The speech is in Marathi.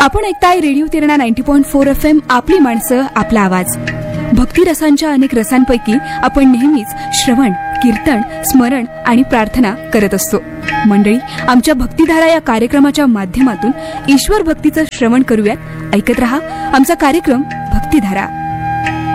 आपण ऐकताय रेडिओ तिरणा 90.4 FM, आपली माणसं आपला आवाज. भक्ती रसांच्या अनेक रसांपैकी आपण नेहमीच श्रवण, कीर्तन, स्मरण आणि प्रार्थना करत असतो. मंडळी, आमच्या भक्तिधारा या कार्यक्रमाच्या माध्यमातून ईश्वर भक्तीचं श्रवण करूयात. ऐकत रहा आमचा कार्यक्रम भक्तिधारा.